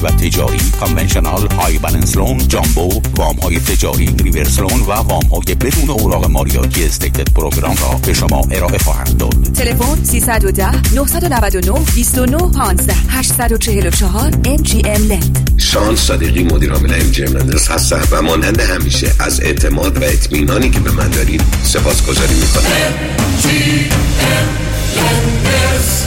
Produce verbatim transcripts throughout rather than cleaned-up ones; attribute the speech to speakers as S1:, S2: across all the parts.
S1: و تجاری، کانونشنال، های بالانس لون، جامبو، وام های تجاری، ریورس لون و وام های بدون اوراق مالیاتی استیتد پروگرام را به شما ارائه خواهند داد.
S2: تلفن سیصد و ده نهصد و نود و نه بیست و نه پانزده هشتصد و چهل و چهار ام جی ام لند.
S3: شان صادقی مدیر عامل ام جی ام لندرز هستم و مانند همیشه از اعتماد و اطمینانی که به من دارید سپاسگزاری می‌کنم. ام جی ام لندرز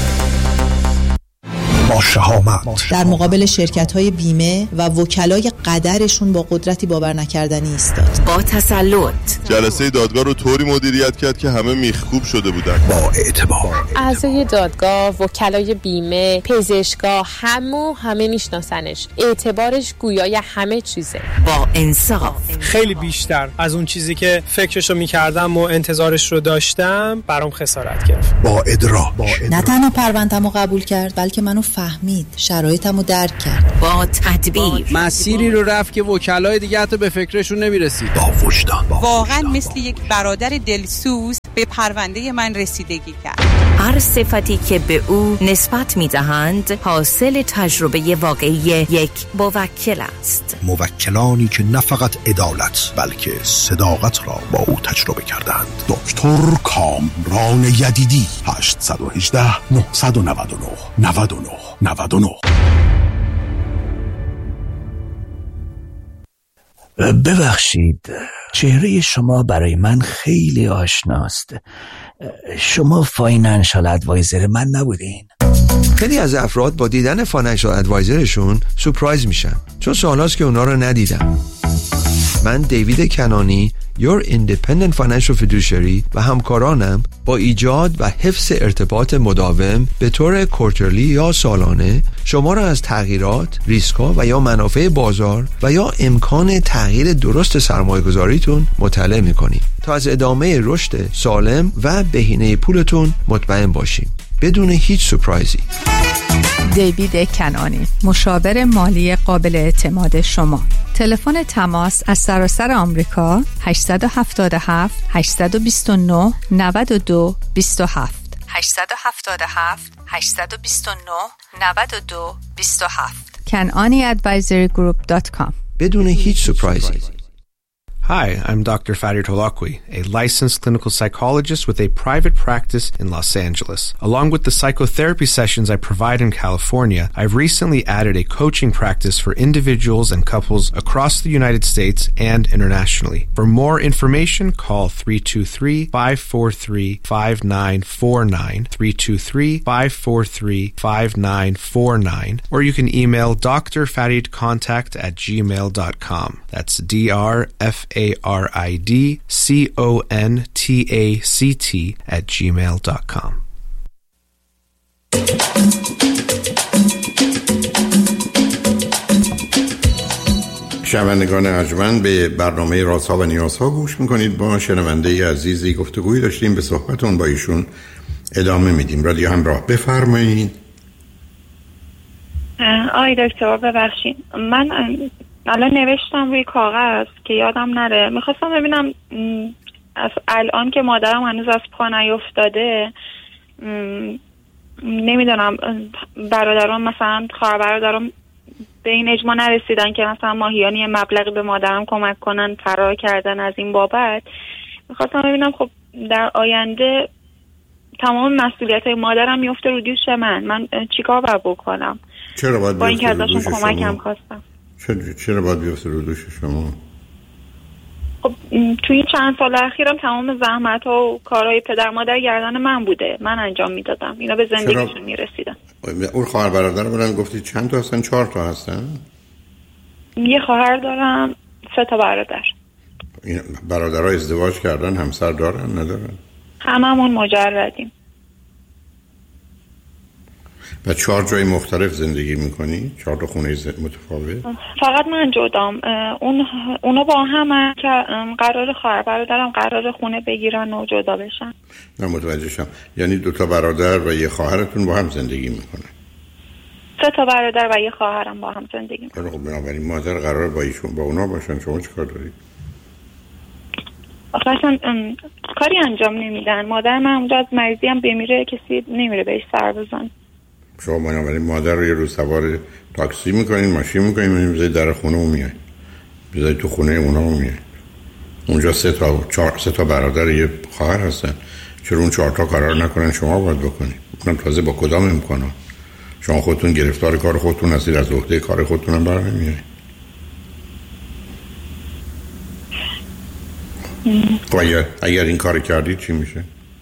S4: با شهامت
S5: در مقابل شرکت‌های بیمه و وکلای قدرشون با قدرتی باور نکردنی ایستاد.
S2: با تسلط
S6: جلسه دادگاه رو طوری مدیریت کرد که همه میخکوب شده بودن.
S4: با اعتبار
S7: اعضای دادگاه، وکلای بیمه، پزشکا، همو همه میشناسنش. اعتبارش گویای همه چیزه.
S2: با انصاف
S8: خیلی بیشتر از اون چیزی که فکرشو میکردم و انتظارش رو داشتم برام خسارت گرفت.
S4: با ادراک
S5: نه تنها پرونده‌مو قبول کرد بلکه منو فهمید، شرایطمو درک کرد.
S2: با تدبیر
S9: مسیری رو رفت که وکلای دیگه حتی به فکرشون نمیرسید.
S4: با وجدان
S10: واقعا مثل یک برادر دلسوز به پرونده من رسیدگی کرد.
S2: هر صفتی که به او نسبت می‌دهند حاصل تجربه واقعی یک موکل است.
S4: موکلانی که نه فقط عدالت بلکه صداقت را با او تجربه کردند. دکتر کامران یدیدی. هشت یک هشت نه نه نه نه نه نه نه.
S11: ببخشید، چهره شما برای من خیلی آشناست. شما فاینانشال ادوایزر من نبودین؟
S12: خیلی از افراد با دیدن فاینانشال ادوایزرشون سورپرایز میشن، چون سوالاست که اونا رو ندیدن. من دیوید کنانی، Your Independent Financial Fiduciary و همکارانم با ایجاد و حفظ ارتباط مداوم به طور کوارترلی یا سالانه شما را از تغییرات، ریسک‌ها و یا منافع بازار و یا امکان تغییر درست سرمایه‌گذاریتون مطلع می‌کنیم تا از ادامه رشد سالم و بهینه پولتون مطمئن باشیم بدون هیچ سورپرایزی.
S13: دیوید کنانی، مشاور مالی قابل اعتماد شما. تلفن تماس از سراسر آمریکا هشت هفت هفت هشت دو نه نه دو دو هفت هشت هفت هفت هشت دو نه نه دو دو هفت کنانی ادوایزری گروپ دات کام.
S12: بدون هیچ سورپرایزی.
S14: Hi, I'm Doctor Farid Holakwi, a licensed clinical psychologist with a private practice in Los Angeles. Along with the psychotherapy sessions I provide in California, I've recently added a coaching practice for individuals and couples across the United States and internationally. For more information, call three two three, five four three, five nine four nine, three two three, five four three, five nine four nine, or you can email d r farid contact at gmail dot com. That's D R F A R I D C O N T A C T at gmail dot com.
S15: شنوندگان ارجمند، به برنامه رازها و نیازها گوش میکنید. با شنونده عزیزی گفتگویی داشتیم، به صحبتون با ایشون ادامه میدیم. رادیو همراه، بفرمایید.
S16: آی دکتر ببخشید، من الان نوشتم روی کاغذ که یادم نره. میخواستم ببینم از الان که مادرم هنوز از پا نیفتاده، نمیدونم برادران مثلا خواهر برادران به این اجماع نرسیدن که مثلا ماهیانه یه مبلغی به مادرم کمک کنن، فرار کردن از این بابت. میخواستم ببینم خب در آینده تمام مسئولیت های مادرم میفته رو دوش من، من چیکار باید بکنم؟
S15: چرا باید
S16: با این که ازشون
S15: کمکم
S16: خواستم؟
S15: چرا باید بیفته رو دوش شما؟
S16: خب توی چند سال اخیرم تمام زحمت ها و کارهای پدر مادر گردن من بوده، من انجام میدادم، اینا به زندگیشون میرسیدن.
S15: اون خواهر برادر بودن گفتی چند تا هستن؟ چهار تا هستن؟
S16: یه خواهر دارم، سه تا برادر.
S15: این برادرها ازدواج کردن، همسر دارن ندارن؟
S16: هممون مجردیم.
S15: و چهار جای مختلف زندگی میکنی؟ چهار تا خونه متفاوت؟
S16: فقط من جدام. اون اونا با هم که قرار خواهر برادرم قرار خونه بگیرن و جدا بشن.
S15: نه متوجه شم. یعنی دو تا برادر و یه خواهرتون با هم زندگی میکنن؟
S16: سه تا برادر و یه خواهرم با هم زندگی میکنن.
S15: خب بنابراین مادر قرار با ایشون با اونا باشن، شما چیکار دارید؟
S16: آخه اصلا کاری انجام نمیدن. مادر من اونجا از مریضی هم بمیره، کسی نمیره بهش سر بزن.
S15: شما بنابراین مادر رو یه روز سوار تاکسی میکنین، ماشین میکنین، میذارید در خونه و میایید، بذارید تو خونه اونا و میایید. اونجا سه تا چهار سه تا برادر یه خواهر هستن، چرا اون چهار تا کارا رو نکنن شما باید بکنید؟ اونم تازه با کدام امکانات؟ شما خودتون گرفتار کار خودتون هستید، از عهده کار خودتون هم بر نمیایید. خب اگر, اگر این کار کردید چی میشه؟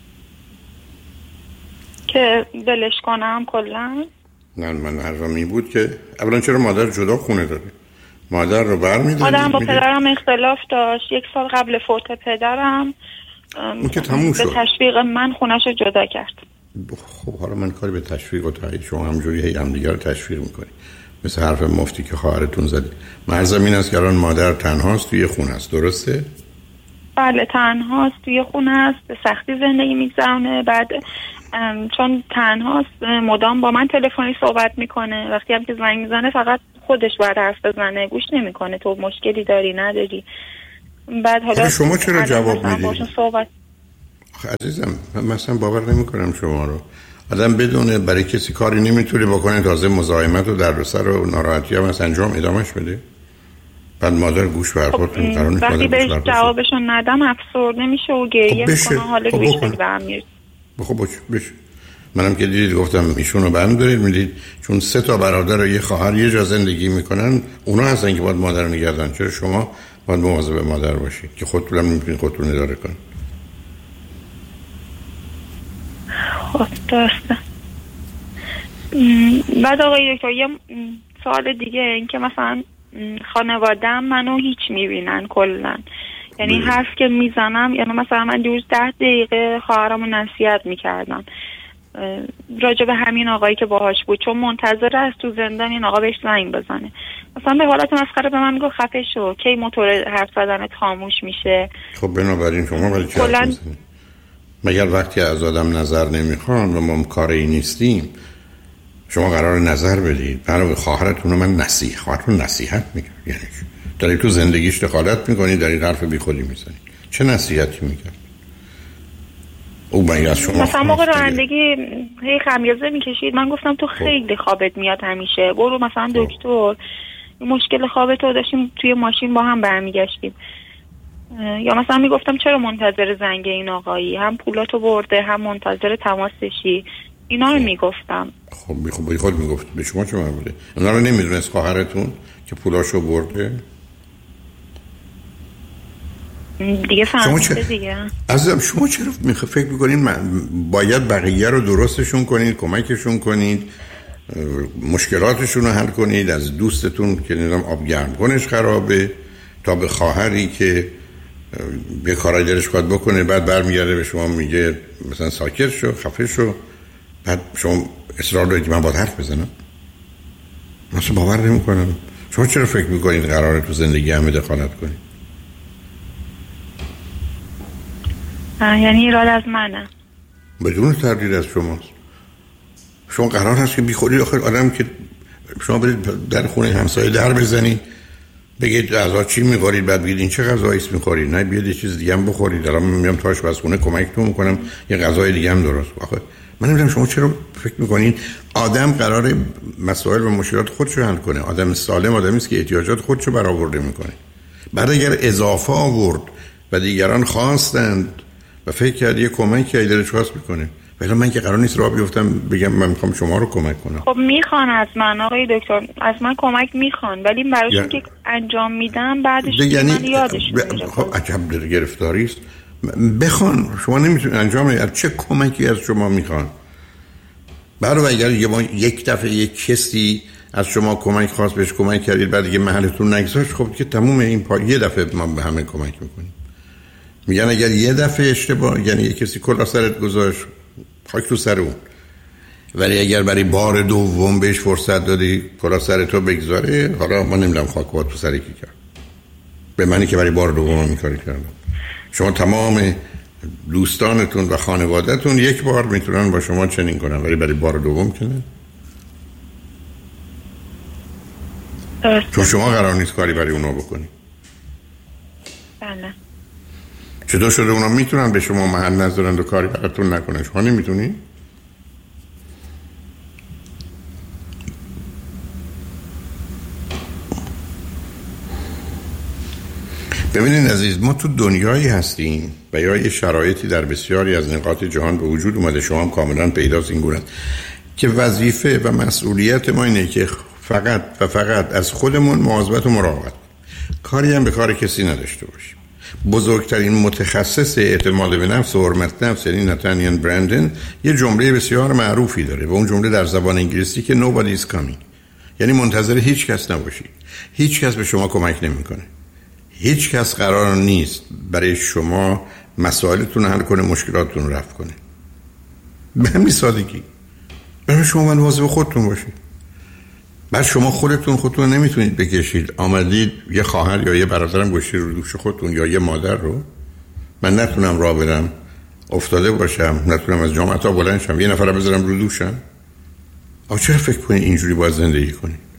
S16: که دلش کنم کلا؟
S15: نه من حرفم این بود که اولا چرا مادر جدا خونه داره؟ مادر رو برمی‌دارید.
S16: آدم با پدرم اختلاف داشت، یک سال قبل فوت پدرم
S15: اون که تموم شد.
S16: به تشویق من خونش رو جدا کرد.
S15: خب حالا من کاری به تشویق و تایید، شما همجوری هی همدیگه رو تشویق میکنید مثل حرف مفتی که خواهرتون زدید. مرزم این است که الان مادر تنهاست توی خونه است، درسته؟
S16: بله تنهاست توی خونه است، به سختی زندگی میگذرونه. بعد چون تنهاست مدام با من تلفنی صحبت میکنه، وقتی هم که زنگ میزنه فقط خودش باید حرف بزنه، گوش نمیکنه تو مشکلی داری نداری. بعد حالا
S15: شما چرا جواب میدید؟
S16: صحبت
S15: عزیزم من مثلا باور نمیکنم شما رو. آدم بدونه برای کسی کاری نمیتونه بکنه، تازه مزاحمت و دردسر و ناراحتی هم از انجام ادامش بده. بعد مادر گوش برخورد میکنه،
S16: وقتی بهش جوابشون ندم افسرده میشه و گریه میکنه، حالا گوش به میرسه.
S15: خب بشه. منم که دیدید گفتم ایشونو برمی دارید میدید، چون سه تا برادر و یه خواهر یه جا زندگی میکنن، اونا هستن که باید مادر رو نگردن. چرا شما باید مواظب مادر باشید که خودتون هم نمیتونید خودتون اداره کنید؟
S16: خب درسته. بعد آقای دکتر یه سوال دیگه این که مثلا خانواده‌ام منو هیچ میبینن کلا، یعنی حرف که میزنم، یعنی مثلا من دیروز ده دقیقه خواهرمو نصیحت میکردم راجع به همین آقایی که باهاش بود، چون منتظر است تو زندان این آقا بهش زنگ بزنه. مثلا به حالت مسخره به من میگه خفه شو، کی موتور حرف زدنت خاموش میشه.
S15: خب بنابراین شما ولی چه حرف میزنید؟ مگر وقتی از آدم نظر نمیخوان و ما کاری نیستیم شما قرار نظر بدید؟ برای خواهرتون رو من نصیحت خواهرتون نصیحت میگم، یعنی دارید تو زندگیش دخالت میکنید، دارید حرف بی خودی میزنید. چه نصیحتی میگم؟ او باید از شما
S16: مثلا موقع رانندگی هی خمیازه میکشید، من گفتم تو خیلی خوابت میاد همیشه، برو مثلا دکتر، مشکل خوابت رو داشتیم توی ماشین با هم برمیگشتیم. یا مثلا میگفتم چرا منتظر زنگ این آقایی، هم پولاتو برده هم منتظر تماسشی، اینا رو میگفتم.
S15: خب بی خود, بی خود میگفت به شما چه مربوطه؟ اونا رو نمیدونست خواهرتون که پولاشو برده؟
S16: دیگه فهمیده دیگه.
S15: عزیزم شما چرا میخوا فکر میکنین باید بقیه رو درستشون کنید، کمکشون کنید، مشکلاتشون رو حل کنید، از دوستتون که نظام آب گرم کنش خرابه تا به خواهری که یه کارای دلش خواهد بکنه بعد برمیگرده به شما میگه مثلا ساکت شو، خفه شو، بعد شما اصرار دارید که من باید حرف بزنم؟ مثلا باور نمی کنم. شما چرا فکر میکنید قراره تو زندگی همه دخالت کنید؟
S16: یعنی ایراد از منه؟
S15: بدون تردید از شماست. شما قرار هست که بی خودی آخر آدم که شما برید در خونه همسایه در بزنید بگید غذا چی می‌خورید، بعد بگید این چه غذایی است می‌خورید، نه بیاد یه چیز دیگه هم بخورید، الان من میام تاش واسونه کمکتون می‌کنم یه غذای دیگه هم درست. آخه من نمی‌دونم شما چرا فکر می‌کنید آدم قراره مسائل و مشکلات خودش رو حل کنه؟ آدم سالم آدمی است که احتیاجات خودش رو برآورده می‌کنه. بعد اگر اضافه آورد و دیگران خواستند و فکر کرد یه کمکی ای دلش خواست می‌کنه، ولی من که قرار نیست راه بیفتم بگم من میخوام شما رو کمک کنم.
S16: خب میخوان از من آقای دکتر، از من کمک میخوان، ولی براشون
S15: یا...
S16: که انجام میدم بعدش
S15: یعنی
S16: من یادش میره.
S15: خب عجب گرفتاری است. بخوان، شما نمیتونید انجام بدید. چه کمکی از شما میخوان؟ برای اگر یه یک دفعه یک کسی از شما کمک خواست بهش کمک کردید بعد دیگه محلتون نگذاشت، خب که تموم این پا... یه دفعه ما به همه کمک میکنیم. میگن اگر یه دفعه اشتباه، یعنی یه کسی کلا سرت گذاشت خاک تو سر اون، ولی اگر برای بار دوم بهش فرصت دادی کلا سر تو بگذاره، حالا ما نمیدونم خاک تو سر کی کرد، به معنی که برای بار دوم این کاری کردم. شما تمام دوستانتون و خانوادهتون یک بار میتونن با شما چنین کنن، ولی برای بار دوم که نه. چون شما قرار نیست کاری برای اونا بکنی.
S16: بله.
S15: چطور شده اونا میتونن به شما محل نذارن و کاری براتون نکنن، شما نمیتونی؟ ببینید عزیز، ما تو دنیایی هستیم و یا یه شرایطی در بسیاری از نقاط جهان به وجود اومده، شما هم کاملا پیداست این گونه، که وظیفه و مسئولیت ما اینه که فقط و فقط از خودمون مواظبت و مراقبت، کاری هم به کار کسی نداشته باشیم. بزرگترین متخصص اعتماد به نفس و حرمت نفس یعنی نتانیل برندن یه جمله بسیار معروفی داره و اون جمله در زبان انگلیسی که nobody is coming، یعنی منتظر هیچ کس نباشید. هیچ کس به شما کمک نمیکنه. هیچ کس قرار نیست برای شما مسائلتون حل کنه، مشکلاتتون رفع کنه. به همین سادگی. برای شما مواظب خودتون باشید. بعد شما خودتون خودتون نمیتونید بکشید. آمدید یه خواهر یا یه برادرم گوشی رو دوش خودتون یا یه مادر رو، من نتونم راه برم، افتاده باشم، نتونم از جام حتی بلند شم، یه نفر رو بذارم رو دوشم. آخه چرا فکر کنید اینجوری باید زندگی کنید؟